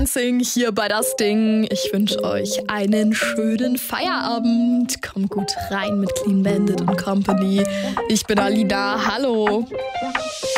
Dancing hier bei Das Ding. Ich wünsche euch einen schönen Feierabend. Kommt gut rein mit Clean Bandit und Company. Ich bin Alina. Hallo.